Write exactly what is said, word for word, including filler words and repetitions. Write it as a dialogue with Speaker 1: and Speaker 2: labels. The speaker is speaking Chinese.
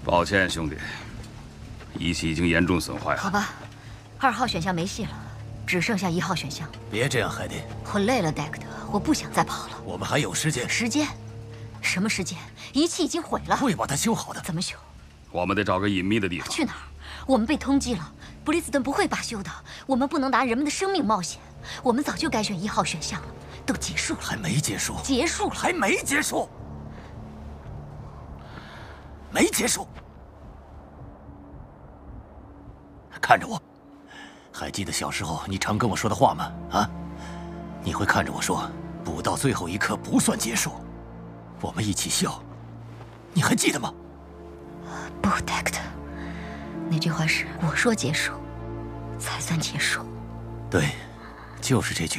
Speaker 1: 抱歉，兄弟，仪器已经严重损坏了。
Speaker 2: 好吧，二号选项没戏了，只剩下一号选项。
Speaker 3: 别这样，海蒂。
Speaker 2: 我累了，戴克德，我不想再跑了。
Speaker 3: 我们还有时间。
Speaker 2: 时间？什么时间？仪器已经毁了。
Speaker 3: 会把它修好的。
Speaker 2: 怎么修？
Speaker 1: 我们得找个隐秘的地方。
Speaker 2: 去哪儿？我们被通缉了，布里斯顿不会罢休的。我们不能拿人们的生命冒险。我们早就该选一号选项了，都结束了。
Speaker 3: 还没结束。
Speaker 2: 结束了。
Speaker 3: 还没结束。没结束。看着我，还记得小时候你常跟我说的话吗？啊，你会看着我说，不到最后一刻不算结束。我们一起笑，你还记得吗？
Speaker 2: 不，戴克特，那句话是我说结束，才算结束。
Speaker 3: 对，就是这句。